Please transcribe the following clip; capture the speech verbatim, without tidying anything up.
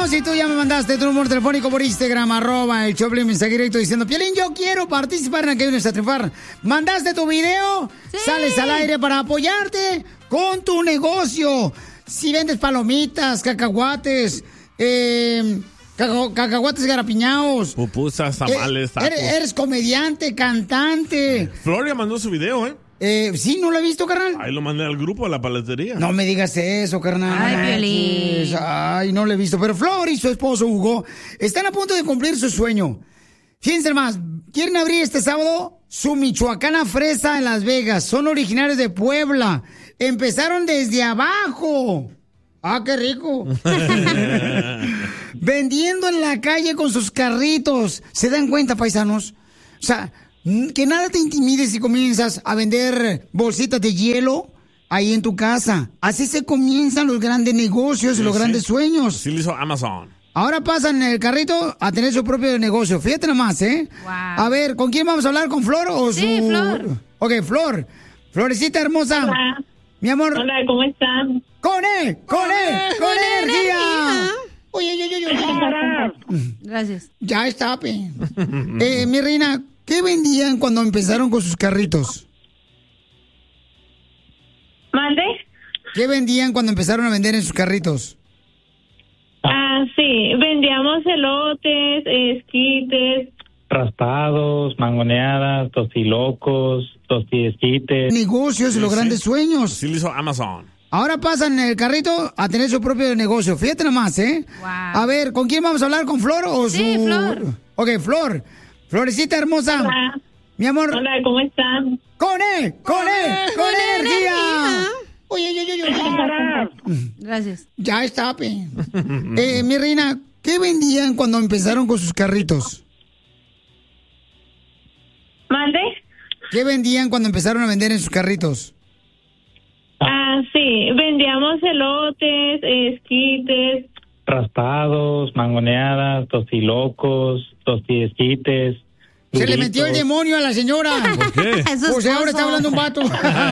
No, si tú ya me mandaste tu número telefónico por Instagram, arroba el Choplin, mensaje directo diciendo, Piolín, yo quiero participar en aquello de triunfar. Mandaste tu video, sí. Sales al aire para apoyarte con tu negocio. Si vendes palomitas, cacahuates, eh, caca- cacahuates garapiñados. Pupusas, tamales, tacos. Eres, eres comediante, cantante. Floria mandó su video, ¿eh? Eh, sí, ¿no lo he visto, carnal? Ahí lo mandé al grupo, a la paletería. No me digas eso, carnal. Ay, Piolín. Ay, no lo he visto. Pero Flor y su esposo, Hugo, están a punto de cumplir su sueño. Fíjense más, quieren abrir este sábado su Michoacana Fresa en Las Vegas. Son originarios de Puebla. Empezaron desde abajo. ¡Ah, qué rico! Vendiendo en la calle con sus carritos. ¿Se dan cuenta, paisanos? O sea, que nada te intimide si comienzas a vender bolsitas de hielo ahí en tu casa. Así se comienzan los grandes negocios y los sí. grandes sueños. Sí lo hizo Amazon. Ahora pasan en el carrito a tener su propio negocio. Fíjate nomás, ¿eh? Wow. A ver, ¿con quién vamos a hablar? ¿Con Flor o su...? Sí, Flor. Ok, Flor. Florecita hermosa. Hola. Mi amor. Hola, ¿cómo están? ¡Con él! ¡Con él! ¡Con, energía! Oye, oye, oye, oye. Gracias. Ya está, pe. eh, mi reina, ¿qué vendían cuando empezaron con sus carritos? ¿Mande? ¿Qué vendían cuando empezaron a vender en sus carritos? Ah, sí, vendíamos elotes, esquites. Raspados, mangoneadas, tostilocos, tostiesquites. Negocios y los Sí, grandes sí. sueños. Sí lo hizo Amazon. Ahora pasan en el carrito a tener su propio negocio. Fíjate nomás, ¿eh? Wow. A ver, ¿con quién vamos a hablar? ¿Con Flor o su...? Sí, Flor. Ok, Flor. Florecita hermosa. Hola. Mi amor. Hola, ¿cómo están? ¡Con él! ¡Con él! ¡Con, energía! Oye, oye, oye, oye. Gracias. Ya está, pe. eh, mi reina, ¿qué vendían cuando empezaron con sus carritos? ¿Mande? ¿Qué vendían cuando empezaron a vender en sus carritos? Ah, sí, vendíamos elotes, esquites. Raspados, mangoneadas, tostilocos, tostiesquites. Se le metió el demonio a la señora. ¿Por qué? Su Pues ahora esposo. está hablando un vato.